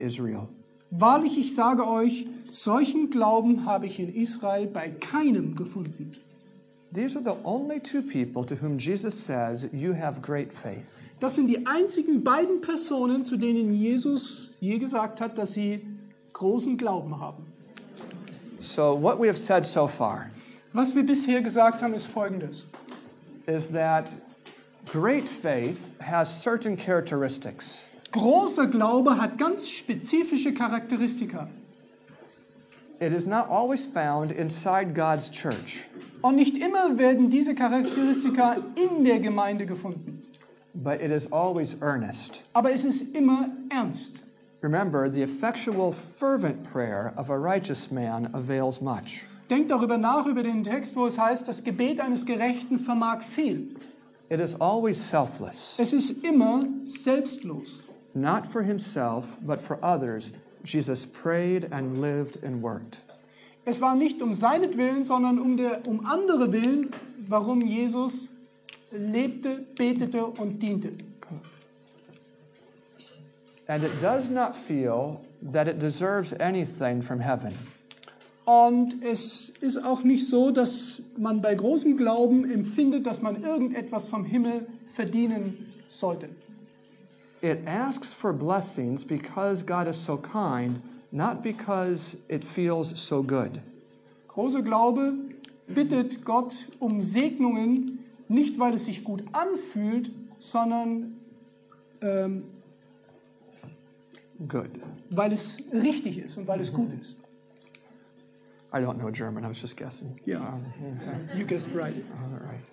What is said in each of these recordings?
Israel. Wahrlich, ich sage euch, solchen Glauben habe ich in Israel bei keinem gefunden. These are the only two people to whom Jesus says, you have great faith. Das sind die einzigen beiden Personen, zu denen Jesus je gesagt hat, dass sie großen Glauben haben. So what we have said so far Was wir bisher gesagt haben, ist Folgendes. is that great faith has certain characteristics. Großer Glaube hat ganz spezifische Charakteristika. It is not always found inside God's church, Und nicht immer werden diese Charakteristika in der Gemeinde gefunden. but it is always earnest. Aber es ist immer ernst. Remember, the effectual, fervent prayer of a righteous man avails much. Denkt darüber nach, über den Text, wo es heißt, das Gebet eines Gerechten vermag viel. It is always selfless, Es ist immer selbstlos. not for himself, but for others. Jesus prayed and lived and worked. Es war nicht um seinetwillen, sondern um andere Willen, warum Jesus lebte, betete und diente. And it does not feel that it deserves anything from heaven. Und es ist auch nicht so, dass man bei großem Glauben empfindet, dass man irgendetwas vom Himmel verdienen sollte. It asks for blessings because God is so kind, not because it feels so good. Großer Glaube bittet Gott um Segnungen, nicht weil es sich gut anfühlt, sondern Good. weil es richtig ist und weil es gut ist. I don't know German, I was just guessing. Ja, you guessed right. All right.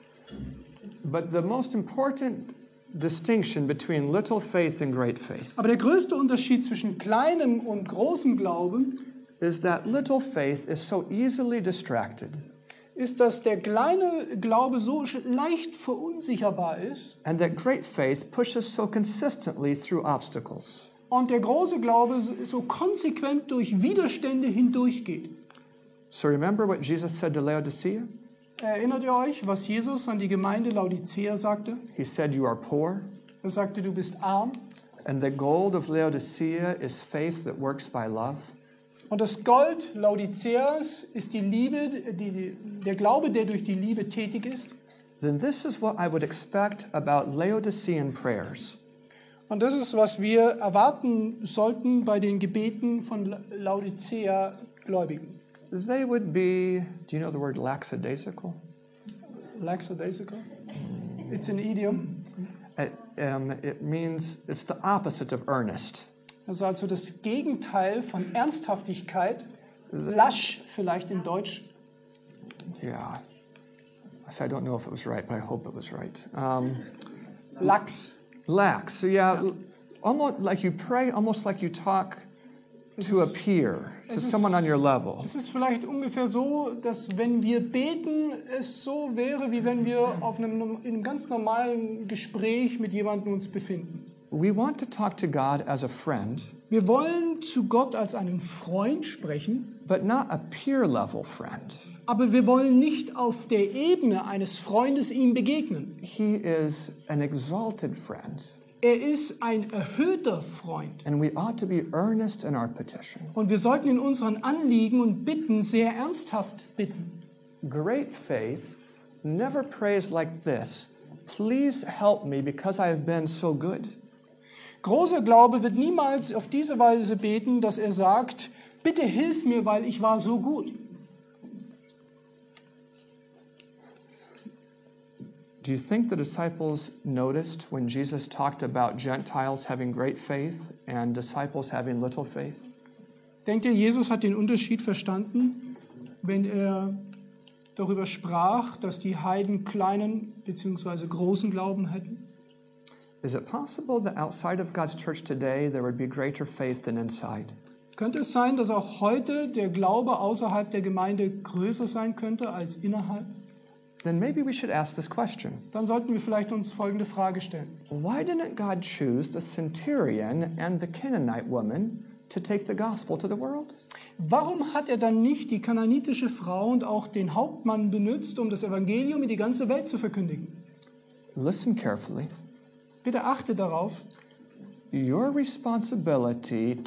But the most important distinction between little faith and great faith Aber der größte Unterschied zwischen kleinem und großem Glauben is that little faith is so easily distracted, ist, dass der kleine Glaube so leicht verunsicherbar ist and that great faith pushes so consistently through obstacles. und der große Glaube so konsequent durch Widerstände hindurchgeht. So remember what Jesus said to Laodicea? Erinnert ihr euch, was Jesus an die Gemeinde Laodicea sagte? He said, you are poor, Er sagte, du bist arm. and the gold of Laodicea is faith that works by love. Und das Gold Laodiceas ist die Liebe, der Glaube, der durch die Liebe tätig ist. Then this is what I would expect about Laodicean prayers. Und das ist, was wir erwarten sollten bei den Gebeten von Laodicea-Gläubigen. They would be, do you know the word lackadaisical? Lackadaisical? It's an idiom. It means it's the opposite of earnest. Das ist also das Gegenteil von Ernsthaftigkeit. Lasch vielleicht in Deutsch. Yeah. So I don't know if it was right, but I hope it was right. Lax. Lax. So yeah, almost like you pray, almost like you talk to a peer, to someone on your level. Es ist vielleicht ungefähr so, dass wenn wir beten, es so wäre, wie wenn wir in einem ganz normalen Gespräch mit jemandem uns befinden. We want to talk to God as a friend, Wir wollen zu Gott als einen Freund sprechen, but not a peer-level friend. aber wir wollen nicht auf der Ebene eines Freundes ihm begegnen. He is an exalted friend, Er ist ein erhöhter Freund. and we ought to be earnest in our petition. Und wir sollten in unseren Anliegen und Bitten sehr ernsthaft bitten. Great faith never prays like this, please help me because I have been so good. Großer Glaube wird niemals auf diese Weise beten, dass er sagt, bitte hilf mir, weil ich war so gut. Do you think the disciples noticed when Jesus talked about Gentiles having great faith and disciples having little faith? Denkt ihr, Jesus hat den Unterschied verstanden, wenn er darüber sprach, dass die Heiden kleinen bzw. großen Glauben hätten? Is it possible that outside of God's church today there would be greater faith than inside? Könnte es sein, dass auch heute der Glaube außerhalb der Gemeinde größer sein könnte als innerhalb? Then maybe we should ask this question. Dann sollten wir vielleicht uns folgende Frage stellen. Why didn't God choose the centurion and the Canaanite woman to take the gospel to the world? Warum hat er dann nicht die kananitische Frau und auch den Hauptmann benutzt, um das Evangelium in die ganze Welt zu verkündigen? Listen carefully. Bitte achte darauf. your responsibility